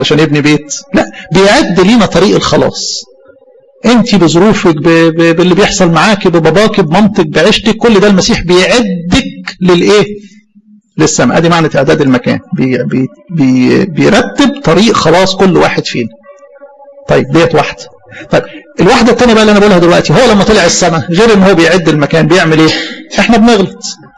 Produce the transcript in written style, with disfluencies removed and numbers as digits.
عشان يبني بيت، لا بيعد لينا طريق الخلاص. انت بظروفك باللي بيحصل معاكي بباباك بمامتك بعيشتك، كل ده المسيح بيعدك للايه؟ للسماء. ادي معنى اعداد المكان، بيرتب طريق خلاص كل واحد فينا. طيب ديت واحده. طيب الواحده الثانيه بقى اللي انا بقولها دلوقتي، هو لما طلع السماء غير ان هو بيعد المكان بيعمل ايه؟ احنا بنغلط.